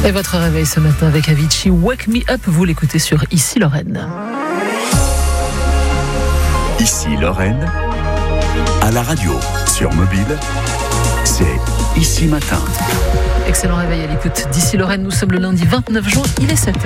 Et votre réveil ce matin avec Avicii, Wake Me Up, vous l'écoutez sur Ici Lorraine. Ici Lorraine, à la radio, sur mobile, c'est Ici Matin. Excellent réveil à l'écoute d'Ici Lorraine, nous sommes le lundi 29 juin, il est 7h.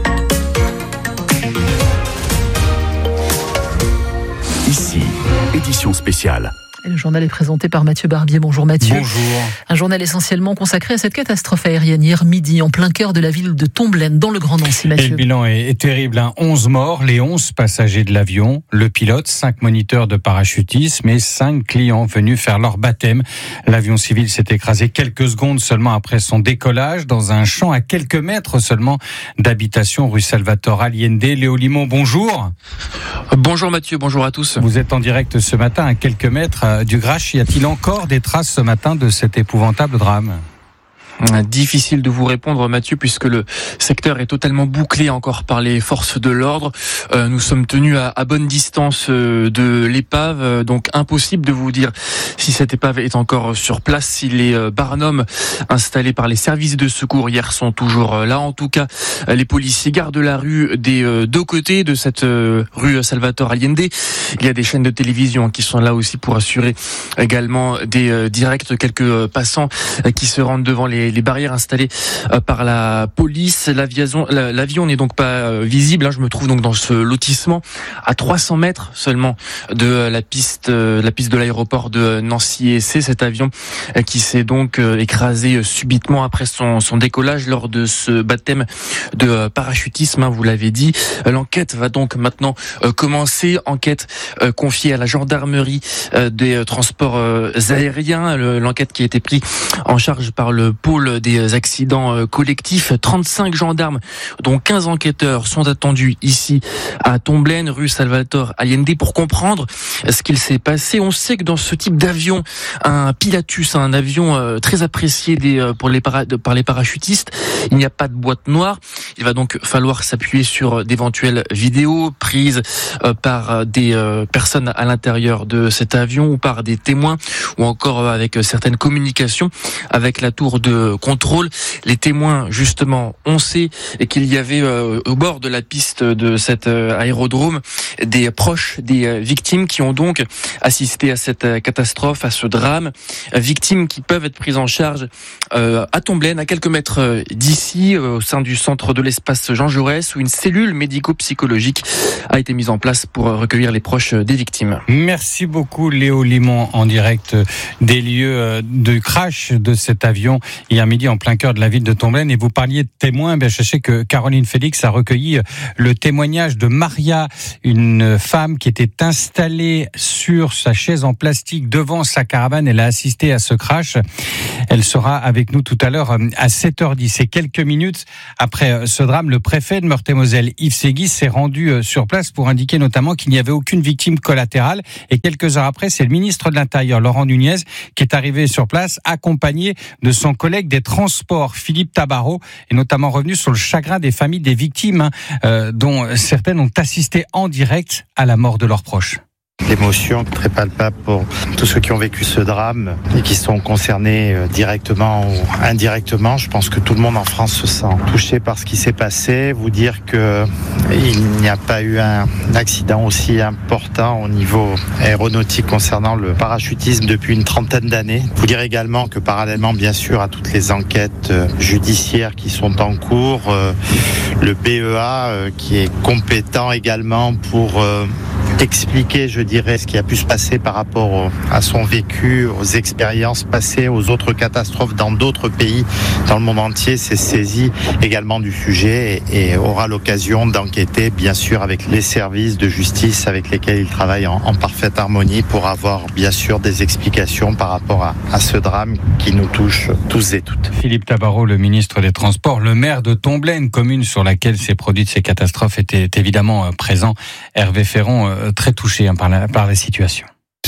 Ici, édition spéciale. Et le journal est présenté par Mathieu Barbier. Bonjour Mathieu. Bonjour. Un journal essentiellement consacré à cette catastrophe aérienne hier midi en plein cœur de la ville de Tomblaine dans le Grand Nancy. Mathieu. Et le bilan est terrible. 11 morts, les 11 passagers de l'avion, le pilote, 5 moniteurs de parachutisme et 5 clients venus faire leur baptême. L'avion civil s'est écrasé quelques secondes seulement après son décollage dans un champ à quelques mètres seulement d'habitation rue Salvatore Allende. Léo Limon, bonjour. Bonjour Mathieu, bonjour à tous. Vous êtes en direct ce matin à quelques mètres du Grache. Y a-t-il encore des traces ce matin de cet épouvantable drame ? Difficile de vous répondre Mathieu, puisque le secteur est totalement bouclé encore par les forces de l'ordre. Nous sommes tenus à bonne distance de l'épave, donc impossible de vous dire si cette épave est encore sur place, si les barnums installés par les services de secours hier sont toujours là. En tout cas, les policiers gardent la rue des deux côtés de cette rue Salvatore Allende. Il y a des chaînes de télévision qui sont là aussi pour assurer également des directs, quelques passants qui se rendent devant les barrières installées par la police. L'avion n'est donc pas visible. Je me trouve donc dans ce lotissement à 300 mètres seulement de la piste de l'aéroport de Nancy-Essé. Cet avion qui s'est donc écrasé subitement après son décollage lors de ce baptême de parachutisme, vous l'avez dit. L'enquête va donc maintenant commencer. Enquête confiée à la gendarmerie des transports aériens. L'enquête qui a été prise en charge par le pôle des accidents collectifs. 35 gendarmes, dont 15 enquêteurs, sont attendus ici à Tomblaine, rue Salvatore Allende, pour comprendre ce qu'il s'est passé. On sait que dans ce type d'avion, un Pilatus, un avion très apprécié par les parachutistes, il n'y a pas de boîte noire. Il va donc falloir s'appuyer sur d'éventuelles vidéos prises par des personnes à l'intérieur de cet avion ou par des témoins, ou encore avec certaines communications avec la tour de contrôle. Les témoins, justement, on sait qu'il y avait au bord de la piste de cet aérodrome des proches des victimes qui ont donc assisté à cette catastrophe, à ce drame. Victimes qui peuvent être prises en charge à Tomblaine, à quelques mètres d'ici, au sein du centre de l'espace Jean Jaurès, où une cellule médico-psychologique a été mise en place pour recueillir les proches des victimes. Merci beaucoup Léo Limon, en direct des lieux de crash de cet avion hier midi en plein cœur de la ville de Tomblaine. Et vous parliez de témoins, je sais que Caroline Félix a recueilli le témoignage de Maria, une femme qui était installée sur sa chaise en plastique devant sa caravane. Elle a assisté à ce crash. Elle sera avec nous tout à l'heure à 7h10. Et quelques minutes après ce drame, le préfet de Meurthe-et-Moselle, Yves Séguy, s'est rendu sur place pour indiquer notamment qu'il n'y avait aucune victime collatérale. Et quelques heures après, c'est le ministre de l'Intérieur, Laurent Nunez, qui est arrivé sur place, accompagné de son collègue des Transports, Philippe Tabarot, est notamment revenu sur le chagrin des familles des victimes, dont certaines ont assisté en direct à la mort de leurs proches. L'émotion très palpable pour tous ceux qui ont vécu ce drame et qui sont concernés directement ou indirectement. Je pense que tout le monde en France se sent touché par ce qui s'est passé. Vous dire que il n'y a pas eu un accident aussi important au niveau aéronautique concernant le parachutisme depuis une trentaine d'années. Vous dire également que parallèlement, bien sûr, à toutes les enquêtes judiciaires qui sont en cours, le BEA qui est compétent également pour expliquer, je dirais, ce qui a pu se passer par rapport à son vécu, aux expériences passées, aux autres catastrophes dans d'autres pays, dans le monde entier, s'est saisi également du sujet et aura l'occasion d'enquêter, bien sûr, avec les services de justice avec lesquels il travaille en parfaite harmonie pour avoir, bien sûr, des explications par rapport à ce drame qui nous touche tous et toutes. Philippe Tabarot, le ministre des Transports, le maire de Tomblaine, commune sur laquelle s'est produite ces catastrophes, était évidemment présent. Hervé Ferron, très touché par la situation.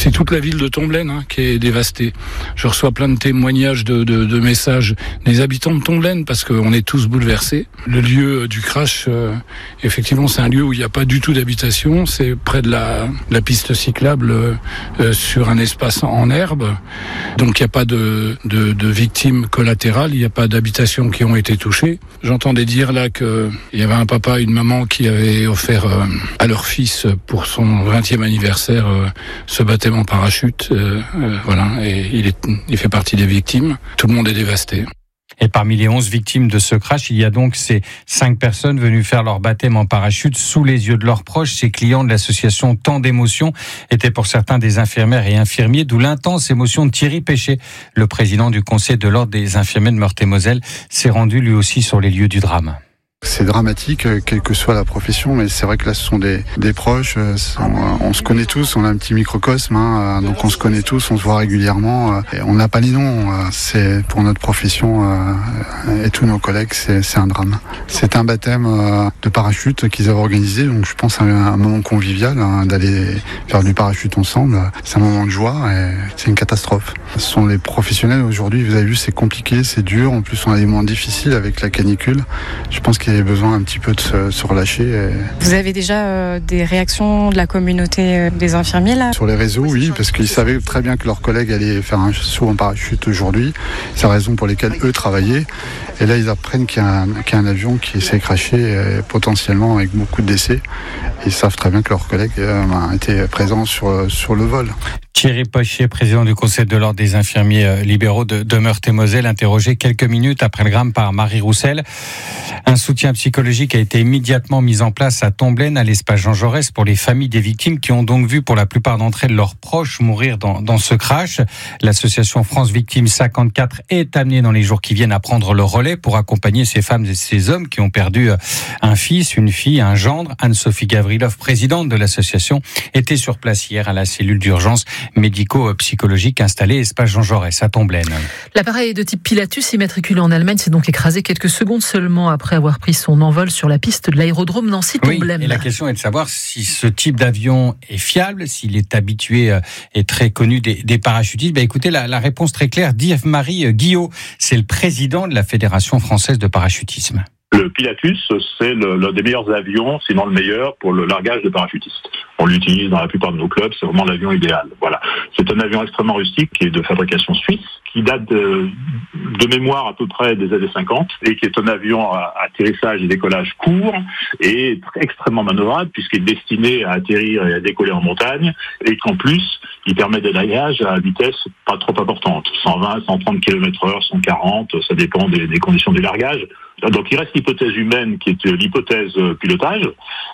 C'est toute la ville de Tomblaine qui est dévastée. Je reçois plein de témoignages de messages des habitants de Tomblaine parce qu'on est tous bouleversés. Le lieu du crash, effectivement, c'est un lieu où il n'y a pas du tout d'habitation. C'est près de la piste cyclable sur un espace en herbe. Donc il n'y a pas de victimes collatérales, il n'y a pas d'habitations qui ont été touchées. J'entendais dire là qu'il y avait un papa et une maman qui avaient offert à leur fils pour son 20e anniversaire ce baptême en parachute. Voilà, et il fait partie des victimes. Tout le monde est dévasté. Et parmi les 11 victimes de ce crash, il y a donc ces 5 personnes venues faire leur baptême en parachute sous les yeux de leurs proches. Ces clients de l'association Temps d'émotion étaient pour certains des infirmières et infirmiers, d'où l'intense émotion de Thierry Péché. Le président du Conseil de l'Ordre des infirmiers de Meurthe-et-Moselle s'est rendu lui aussi sur les lieux du drame. C'est dramatique, quelle que soit la profession, mais c'est vrai que là, ce sont des proches. On se connaît tous, on a un petit microcosme, donc on se connaît tous, on se voit régulièrement. Et on n'a pas les noms. C'est pour notre profession et tous nos collègues, c'est un drame. C'est un baptême de parachute qu'ils avaient organisé, donc je pense à un moment convivial d'aller faire du parachute ensemble. C'est un moment de joie et c'est une catastrophe. Ce sont les professionnels aujourd'hui. Vous avez vu, c'est compliqué, c'est dur. En plus, on a des moments difficiles avec la canicule. Je pense qu'il y a besoin un petit peu de se relâcher. Vous avez déjà des réactions de la communauté des infirmiers là ? Sur les réseaux, oui, parce qu'ils savaient très bien que leurs collègues allaient faire un saut en parachute aujourd'hui. C'est la raison pour laquelle eux travaillaient. Et là, ils apprennent qu'il y a un avion qui s'est crashé potentiellement avec beaucoup de décès. Ils savent très bien que leurs collègues étaient présents sur le vol. Thierry Péché, président du Conseil de l'Ordre des infirmiers libéraux de Meurthe-et-Moselle, interrogé quelques minutes après le drame par Marie Roussel. Un soutien psychologique a été immédiatement mis en place à Tomblaine, à l'espace Jean Jaurès, pour les familles des victimes qui ont donc vu pour la plupart d'entre elles leurs proches mourir dans ce crash. L'association France Victimes 54 est amenée dans les jours qui viennent à prendre le relais pour accompagner ces femmes et ces hommes qui ont perdu un fils, une fille, un gendre. Anne-Sophie Gavrilov, présidente de l'association, était sur place hier à la cellule d'urgence médico-psychologique installée espace Jean Jaurès à Tomblaine. L'appareil de type Pilatus immatriculé en Allemagne s'est donc écrasé quelques secondes seulement après avoir pris son envol sur la piste de l'aérodrome Nancy-Tomblaine. Oui, et la question est de savoir si ce type d'avion est fiable, s'il est habitué et très connu des parachutistes. Écoutez, la réponse très claire d'Yves-Marie Guillot, c'est le président de la Fédération française de parachutisme. Le Pilatus, c'est l'un des meilleurs avions, sinon le meilleur, pour le largage de parachutistes. On l'utilise dans la plupart de nos clubs, c'est vraiment l'avion idéal. Voilà. C'est un avion extrêmement rustique qui est de fabrication suisse, qui date de mémoire à peu près des années 50 et qui est un avion à atterrissage et décollage court et extrêmement manœuvrable puisqu'il est destiné à atterrir et à décoller en montagne et qu'en plus, il permet des largages à vitesse pas trop importante. 120, 130 km/h, 140, ça dépend des conditions du largage. Donc il reste l'hypothèse humaine qui est l'hypothèse pilotage.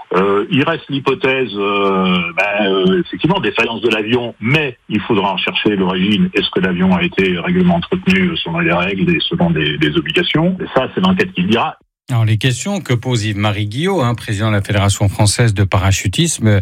Il reste l'hypothèse effectivement défaillance de l'avion, mais il faudra en chercher l'origine. Est-ce que l'avion a été régulièrement entretenu selon les règles et selon des obligations ? Et ça, c'est l'enquête qui le dira. Alors les questions que pose Yves-Marie Guillot, président de la Fédération française de parachutisme,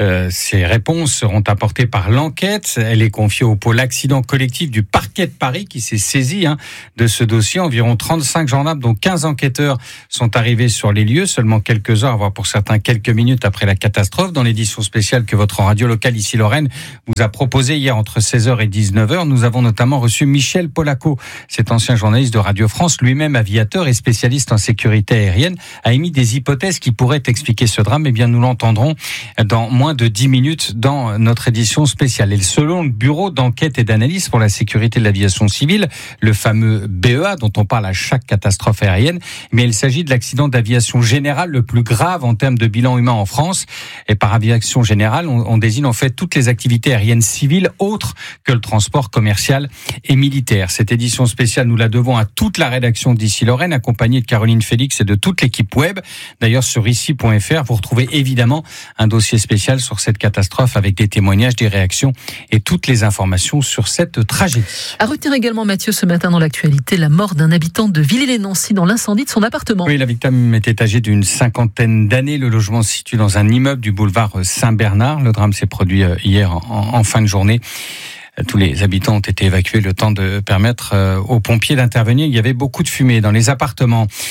ces réponses seront apportées par l'enquête. Elle est confiée au pôle accident collectif du parquet de Paris qui s'est saisi de ce dossier. Environ 35 gendarmes, dont 15 enquêteurs, sont arrivés sur les lieux. Seulement quelques heures, voire pour certains quelques minutes après la catastrophe. Dans l'édition spéciale que votre radio locale ici Lorraine vous a proposée hier entre 16h et 19h, nous avons notamment reçu Michel Polaco, cet ancien journaliste de Radio France, lui-même aviateur et spécialiste en sécurité aérienne, a émis des hypothèses qui pourraient expliquer ce drame. Eh bien, nous l'entendrons dans moins de 10 minutes dans notre édition spéciale. Et selon le Bureau d'enquête et d'analyse pour la sécurité de l'aviation civile, le fameux BEA dont on parle à chaque catastrophe aérienne, mais il s'agit de l'accident d'aviation générale le plus grave en termes de bilan humain en France. Et par aviation générale, on désigne en fait toutes les activités aériennes civiles autres que le transport commercial et militaire. Cette édition spéciale, nous la devons à toute la rédaction d'Ici Lorraine, accompagnée de Caroline Félix et de toute l'équipe web. D'ailleurs, sur ici.fr, vous retrouvez évidemment un dossier spécial sur cette catastrophe avec des témoignages, des réactions et toutes les informations sur cette tragédie. À retenir également, Mathieu, ce matin dans l'actualité, la mort d'un habitant de Villers-lez-Nancy dans l'incendie de son appartement. Oui, la victime était âgée d'une 50aine d'années. Le logement se situe dans un immeuble du boulevard Saint-Bernard. Le drame s'est produit hier en fin de journée. Tous les habitants ont été évacués le temps de permettre aux pompiers d'intervenir. Il y avait beaucoup de fumée dans les appartements.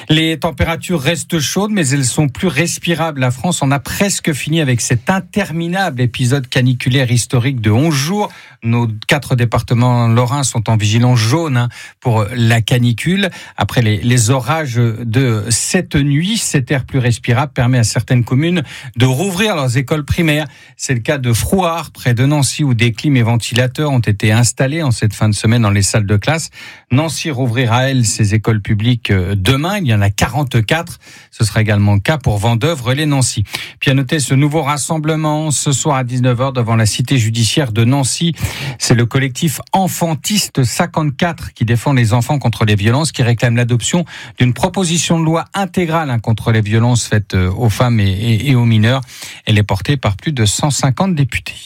Les températures restent chaudes, mais elles sont plus respirables. La France en a presque fini avec cet interminable épisode caniculaire historique de 11 jours. Nos 4 départements lorrains sont en vigilance jaune pour la canicule. Après les orages de cette nuit, cet air plus respirable permet à certaines communes de rouvrir leurs écoles primaires. C'est le cas de Frouard, près de Nancy, où des clim et ventilateurs ont été installés en cette fin de semaine dans les salles de classe. Nancy rouvrira, elle, ses écoles publiques demain. Il y en a 44. Ce sera également le cas pour Vendeuvre et les Nancy. Puis à noter ce nouveau rassemblement ce soir à 19h devant la cité judiciaire de Nancy. C'est le collectif Enfantiste 54 qui défend les enfants contre les violences, qui réclame l'adoption d'une proposition de loi intégrale contre les violences faites aux femmes et aux mineurs. Elle est portée par plus de 150 députés.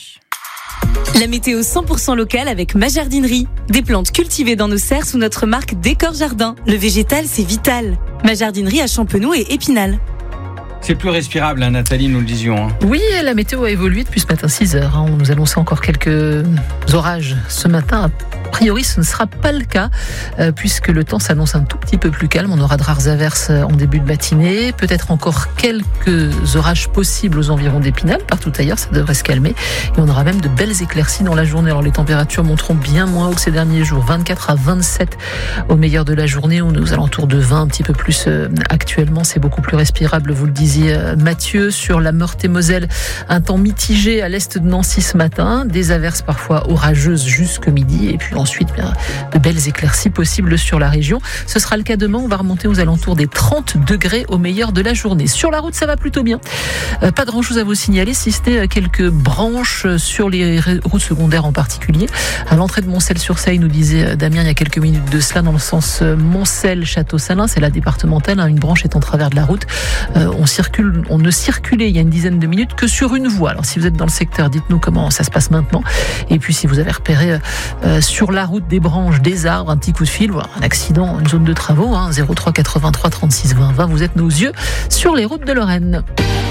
La météo 100% locale avec Ma Jardinerie. Des plantes cultivées dans nos serres sous notre marque Décor Jardin. Le végétal, c'est vital. Ma Jardinerie à Champenoux et Épinal. C'est plus respirable, Nathalie, nous le disions. Oui, la météo a évolué depuis ce matin 6h. On nous annonçait encore quelques orages ce matin. A priori, ce ne sera pas le cas, puisque le temps s'annonce un tout petit peu plus calme. On aura de rares averses en début de matinée, peut-être encore quelques orages possibles aux environs d'Épinal. Partout ailleurs, ça devrait se calmer. Et on aura même de belles éclaircies dans la journée. Alors les températures monteront bien moins haut que ces derniers jours, 24 à 27 au meilleur de la journée. On est aux alentours de 20, un petit peu plus actuellement. C'est beaucoup plus respirable, vous le disiez, Mathieu. Sur la Meurthe-et-Moselle, un temps mitigé à l'est de Nancy ce matin. Des averses parfois orageuses jusque midi. Et puis ensuite, de belles éclaircies possibles sur la région. Ce sera le cas demain. On va remonter aux alentours des 30 degrés au meilleur de la journée. Sur la route, ça va plutôt bien. Pas grand chose à vous signaler, si ce n'est quelques branches sur les routes secondaires en particulier. À l'entrée de Moncel-sur-Seille, nous disait Damien il y a quelques minutes de cela, dans le sens Moncel-Château-Salins, c'est la départementale. Une branche est en travers de la route. On ne circulait il y a une dizaine de minutes que sur une voie. Alors si vous êtes dans le secteur, dites-nous comment ça se passe maintenant. Et puis si vous avez repéré sur la route des branches, des arbres, un petit coup de fil, voilà, un accident, une zone de travaux, 03 83 36 20 20, vous êtes nos yeux sur les routes de Lorraine.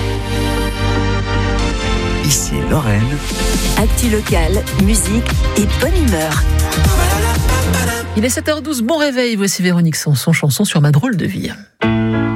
Ici Lorraine. Actu local, musique et bonne humeur. Il est 7h12, bon réveil, voici Véronique Sanson, chanson sur ma drôle de vie.